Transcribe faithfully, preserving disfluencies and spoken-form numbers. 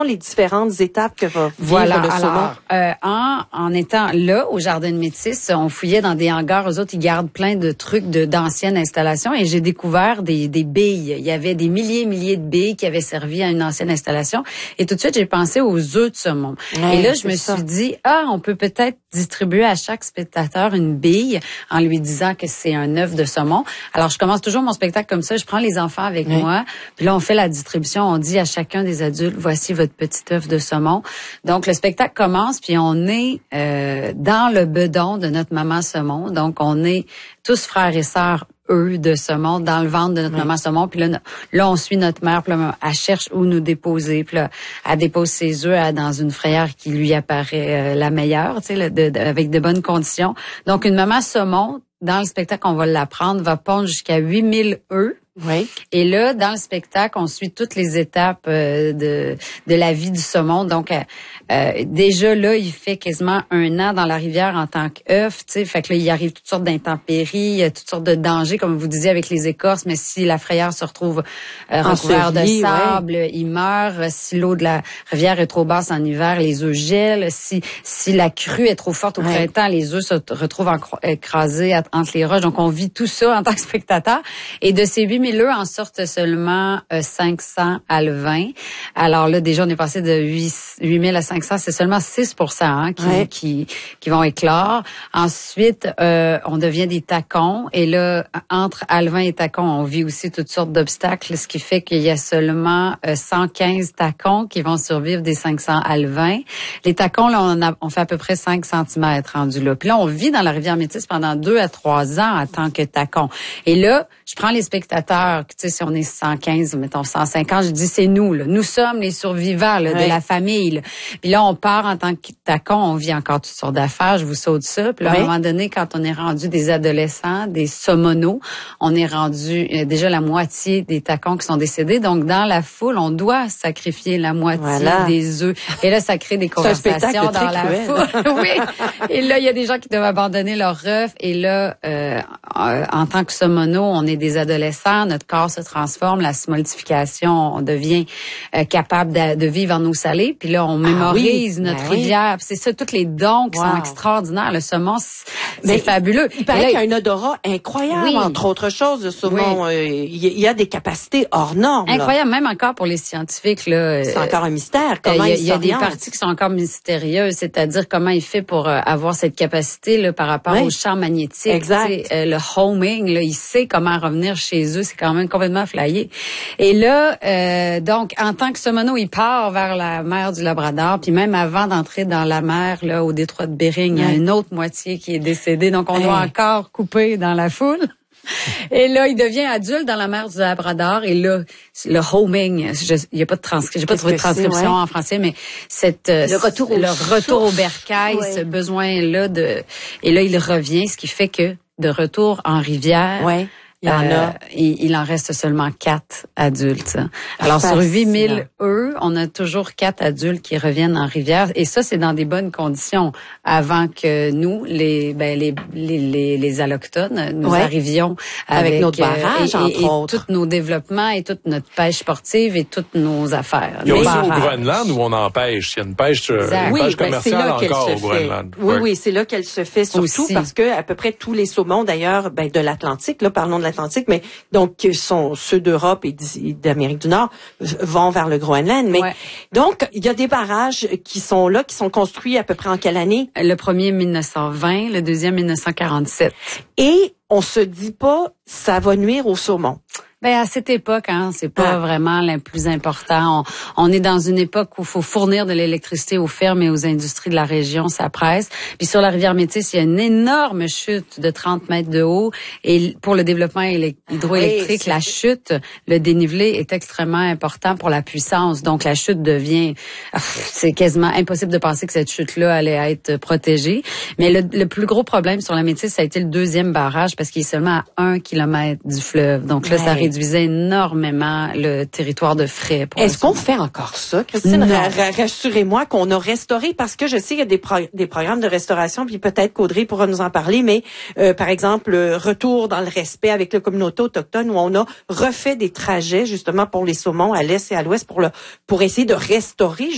les différentes étapes que va vivre voilà, le saumon? alors, euh, en, en étant là, au Jardin de Métis, on fouillait dans des hangars. Eux autres, ils gardent plein de trucs de, d'anciennes installations et j'ai découvert des, des billes. Il y avait des milliers et milliers de billes qui avaient servi à une ancienne installation. Et tout de suite, j'ai pensé aux œufs de saumon. Ouais, et là, je me ça. suis dit, ah, on peut peut-être distribuer à chaque spectateur une bille en lui disant que c'est un œuf de saumon. Alors, je commence toujours mon spectacle comme ça. Je prends les enfants avec ouais. moi. Puis là, on fait la distribution. On dit à chacun des adultes, voici votre petit œuf de saumon. Donc, le spectacle commence, puis on est euh, dans le bedon de notre maman saumon. Donc, on est tous frères et sœurs, eux, de saumon, dans le ventre de notre oui. maman saumon. Puis là, là, on suit notre mère, puis là, elle cherche où nous déposer. Puis là, elle dépose ses œufs elle, dans une frayère qui lui apparaît euh, la meilleure, tu sais, de, de, avec de bonnes conditions. Donc, une maman saumon, dans le spectacle, on va l'apprendre, va pondre jusqu'à huit mille œufs. Oui. Et là, dans le spectacle, on suit toutes les étapes euh, de de la vie du saumon. Donc, euh, euh, déjà là, il fait quasiment un an dans la rivière en tant qu'œuf. Tu sais, fait que là, il arrive toutes sortes d'intempéries, toutes sortes de dangers, comme vous disiez avec les écorces. Mais si la frayère se retrouve euh, recouverte de sable, ouais. il meurt. Si l'eau de la rivière est trop basse en hiver, les œufs gèlent. Si si la crue est trop forte au ouais. printemps, les œufs se retrouvent écrasés entre les roches. Donc, on vit tout ça en tant que spectateur. Et de ces huit mille œufs en sortent seulement euh, cinq cents alevins. Alors là, déjà, on est passé de huit mille à cinq cents. C'est seulement six pour cent hein, qui, ouais. qui qui vont éclore. Ensuite, euh, on devient des tacons. Et là, entre alevins et tacons, on vit aussi toutes sortes d'obstacles, ce qui fait qu'il y a seulement euh, cent quinze tacons qui vont survivre des cinq cents alevins. Les tacons, là, on, a, on fait à peu près cinq centimètres rendus là. Puis là, on vit dans la rivière Métis pendant deux à trois ans en tant que tacon. Et là, je prends les spectateurs, tu sais, si on est cent quinze, mettons cent cinquante, je dis c'est nous, là. Nous sommes les survivants là, oui. de la famille. Là. Puis là, on part en tant que tacon, on vit encore toutes sortes d'affaires, je vous saute ça. Puis là, oui. à un moment donné, quand on est rendu des adolescents, des saumonos, on est rendu euh, déjà la moitié des tacons qui sont décédés. Donc, dans la foule, on doit sacrifier la moitié voilà. des œufs. Et là, ça crée des conversations dans la foule. oui. Et là, il y a des gens qui doivent abandonner leur œuf. Et là, euh, en tant que saumono, on est des adolescents, notre corps se transforme, la smoltification, on devient euh, capable de, de vivre en eau salée. Puis là, on mémorise ah oui, notre ben rivière. Oui. C'est ça, tous les dons qui wow. sont extraordinaires. Le saumon, c'est mais fabuleux. Il paraît qu'il y a un odorat incroyable, oui. entre autres choses. Le saumon, oui. euh, il y a des capacités hors normes. Incroyable, là. Même encore pour les scientifiques. Là, c'est euh, encore un mystère. Comment il y a, il y a des parties qui sont encore mystérieuses, c'est-à-dire comment il fait pour euh, avoir cette capacité là, par rapport oui. au champ magnétique. Exact. Euh, le homing, là, il sait comment revenir chez eux. C'est quand même complètement flyé. Et là, euh, donc, en tant que saumono, il part vers la mer du Labrador. Puis même avant d'entrer dans la mer, là, au détroit de Bering, ouais. il y a une autre moitié qui est décédée. Donc, on hey. doit encore couper dans la foule. Et là, il devient adulte dans la mer du Labrador. Et là, le homing, il n'y a pas de transcription, j'ai pas trouvé de transcription ouais. en français, mais cette le retour au, le retour au bercail, ouais. ce besoin-là de, et là, il revient, ce qui fait que de retour en rivière. Ouais. Il y en euh, a. Il, il en reste seulement quatre adultes. Alors, Fascinant. Sur huit mille œufs, on a toujours quatre adultes qui reviennent en rivière. Et ça, c'est dans des bonnes conditions. Avant que nous, les ben, les, les, les, les allochtones, nous ouais. arrivions avec, avec notre barrage, euh, et, entre et, et autres. tous nos développements et toute notre pêche sportive et toutes nos affaires. Il y a aussi au Groenland où on en pêche. Il y a une pêche, une oui, pêche ben, commerciale encore au Groenland. Oui, ouais. oui, c'est là qu'elle se fait surtout aussi. Parce que à peu près tous les saumons, d'ailleurs, ben, de l'Atlantique, là, parlons de Atlantique, mais donc sont ceux d'Europe et d'Amérique du Nord vont vers le Groenland. Mais ouais. donc il y a des barrages qui sont là, qui sont construits à peu près en quelle année? Le premier mille neuf cent vingt, le deuxième mille neuf cent quarante-sept. Et on se dit pas ça va nuire au saumon. Ben à cette époque, hein, c'est pas ah. vraiment le plus important. On, on est dans une époque où il faut fournir de l'électricité aux fermes et aux industries de la région, ça presse. Puis sur la rivière Métis, il y a une énorme chute de trente mètres de haut. Et pour le développement hydroélectrique, oui, la chute, le dénivelé est extrêmement important pour la puissance. Donc la chute devient, c'est quasiment impossible de penser que cette chute-là allait être protégée. Mais le, le plus gros problème sur la Métis, ça a été le deuxième barrage parce qu'il est seulement à un kilomètre du fleuve. Donc là, ouais. ça réduisait énormément le territoire de frais. Est-ce qu'on fait encore ça, Christine? Rassurez-moi qu'on a restauré, parce que je sais qu'il y a des, pro- des programmes de restauration, puis peut-être qu'Audrey pourra nous en parler, mais euh, par exemple, le retour dans le respect avec la communauté autochtone, où on a refait des trajets justement pour les saumons à l'est et à l'ouest pour le pour essayer de restaurer